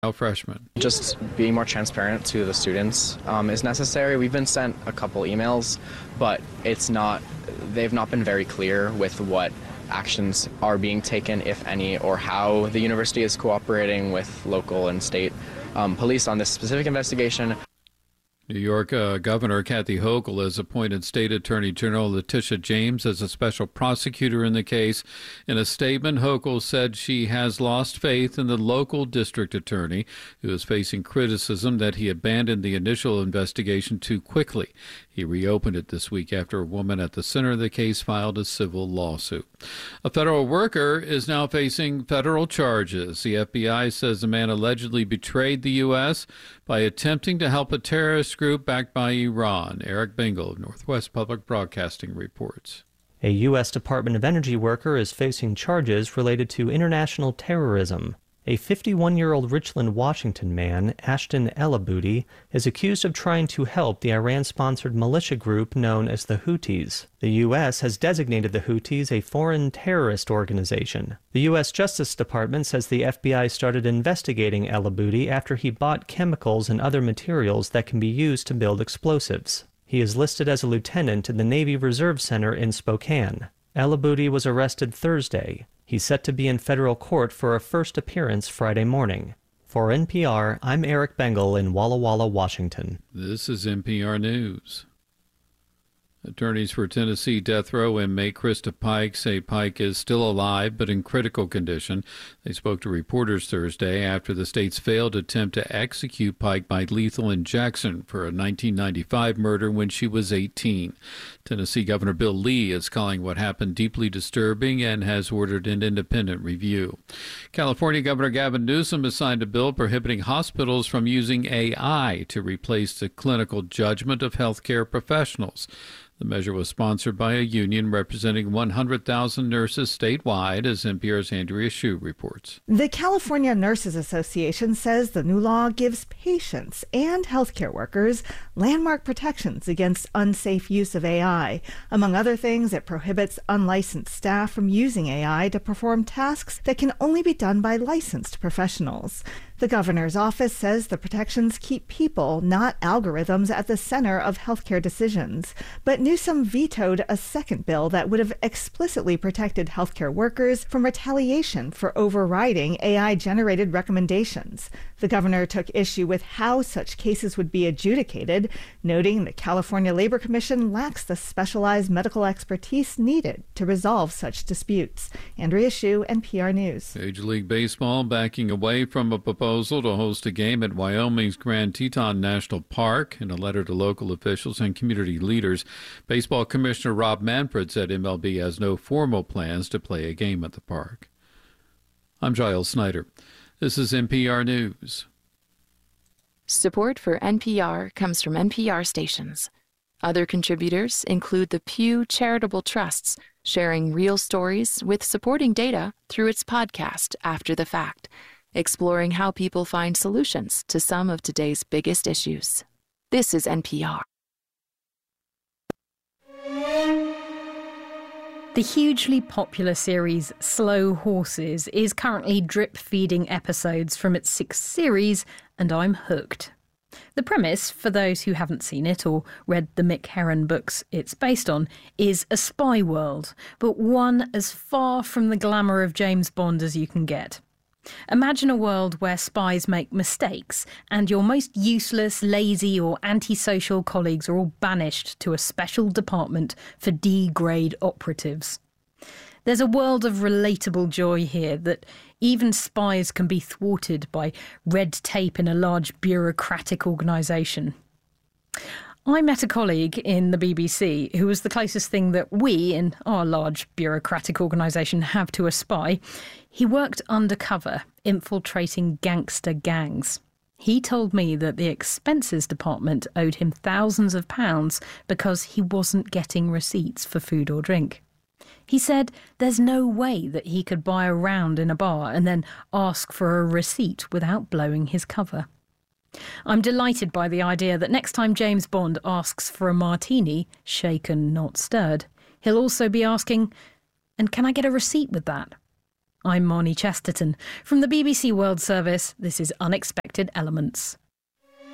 freshman. Just being more transparent to the students is necessary. We've been sent a couple emails, but they've not been very clear with what actions are being taken, if any, or how the university is cooperating with local and state police on this specific investigation. New York Governor Kathy Hochul has appointed State Attorney General Letitia James as a special prosecutor in the case. In a statement, Hochul said she has lost faith in the local district attorney, who is facing criticism that he abandoned the initial investigation too quickly. He reopened it this week after a woman at the center of the case filed a civil lawsuit. A federal worker is now facing federal charges. The FBI says the man allegedly betrayed the U.S. by attempting to help a terrorist group backed by Iran. Eric Bingle of Northwest Public Broadcasting reports. A U.S. Department of Energy worker is facing charges related to international terrorism. A 51-year-old Richland, Washington man, Ashton Elaboudi, is accused of trying to help the Iran-sponsored militia group known as the Houthis. The U.S. has designated the Houthis a foreign terrorist organization. The U.S. Justice Department says the FBI started investigating Elaboudi after he bought chemicals and other materials that can be used to build explosives. He is listed as a lieutenant in the Navy Reserve Center in Spokane. Elaboudi was arrested Thursday. He's set to be in federal court for a first appearance Friday morning. For NPR, I'm Eric Bengal in Walla Walla, Washington. This is NPR News. Attorneys for Tennessee death row inmate Krista Pike say Pike is still alive but in critical condition. They spoke to reporters Thursday after the state's failed attempt to execute Pike by lethal injection for a 1995 murder when she was 18. Tennessee Governor Bill Lee is calling what happened deeply disturbing and has ordered an independent review. California Governor Gavin Newsom has signed a bill prohibiting hospitals from using AI to replace the clinical judgment of healthcare professionals. The measure was sponsored by a union representing 100,000 nurses statewide, as NPR's Andrea Hsu reports. The California Nurses Association says the new law gives patients and healthcare workers landmark protections against unsafe use of AI. Among other things, it prohibits unlicensed staff from using AI to perform tasks that can only be done by licensed professionals. The governor's office says the protections keep people, not algorithms, at the center of healthcare decisions. But Newsom vetoed a second bill that would have explicitly protected healthcare workers from retaliation for overriding AI-generated recommendations. The governor took issue with how such cases would be adjudicated, noting the California Labor Commission lacks the specialized medical expertise needed to resolve such disputes. Andrea Hsu, NPR News. Major League Baseball backing away from a proposal to host a game at Wyoming's Grand Teton National Park. In a letter to local officials and community leaders, Baseball Commissioner Rob Manfred said MLB has no formal plans to play a game at the park. I'm Giles Snyder. This is NPR News. Support for NPR comes from NPR stations. Other contributors include the Pew Charitable Trusts, sharing real stories with supporting data through its podcast, After the Fact, exploring how people find solutions to some of today's biggest issues. This is NPR. The hugely popular series Slow Horses is currently drip-feeding episodes from its 6th series, and I'm hooked. The premise, for those who haven't seen it or read the Mick Herron books it's based on, is a spy world, but one as far from the glamour of James Bond as you can get. Imagine a world where spies make mistakes and your most useless, lazy or antisocial colleagues are all banished to a special department for D-grade operatives. There's a world of relatable joy here that even spies can be thwarted by red tape in a large bureaucratic organisation. I met a colleague in the BBC who was the closest thing that we, in our large bureaucratic organisation, have to a spy. He worked undercover, infiltrating gangster gangs. He told me that the expenses department owed him thousands of pounds because he wasn't getting receipts for food or drink. He said there's no way that he could buy a round in a bar and then ask for a receipt without blowing his cover. I'm delighted by the idea that next time James Bond asks for a martini, shaken, not stirred, he'll also be asking, and can I get a receipt with that? I'm Marnie Chesterton. From the BBC World Service, this is Unexpected Elements.